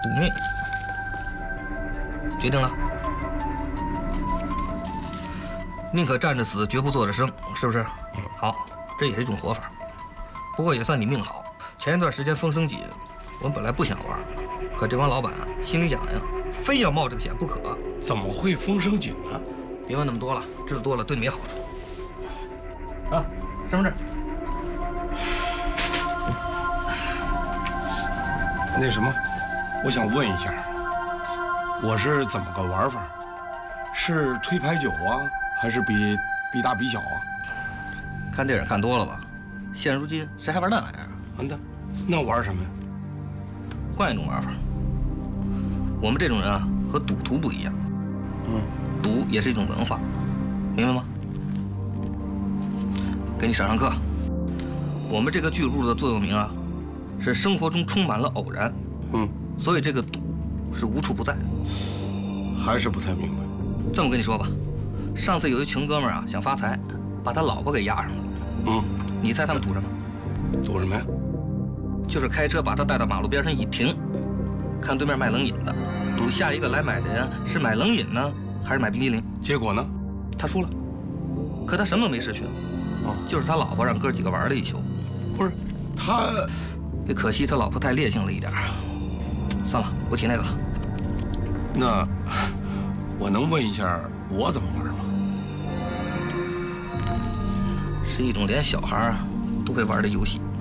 赌命。决定了，宁可站着死，绝不坐着生，是不是？好，这也是一种活法。不过也算你命好，前一段时间风声紧，我们本来不想玩，可这帮老板心里痒痒，非要冒这个险不可。 怎么会风声紧呢？ 别问那么多了，知道多了对你没好处。啊，身份证。 那什么，我想问一下，我是怎么个玩法？是推牌九啊，还是比大比小啊？ 看电影看多了吧？现如今谁还玩那玩意儿？ 那玩什么呀？ 换一种玩法。我们这种人啊，和赌徒不一样。赌也是一种文化，明白吗？给你上上课。我们这个俱乐部的座右铭啊，是生活中充满了偶然。所以这个赌是无处不在的。 还是不太明白。 这么跟你说吧，上次有一群哥们儿啊想发财，把他老婆给押上了。你猜他们赌什么？ 赌什么呀？ 就是开车把他带到马路边上一停，看对面卖冷饮的，赌下一个来买的人是买冷饮呢，还是买冰激凌？ 结果呢？ 他输了，可他什么都没失去。就是他老婆让哥几个玩了一宿。 不是，他， 可惜他老婆太烈性了一点。算了，不提那个了。 那我能问一下我怎么玩吗？ 是一种连小孩都会玩的游戏。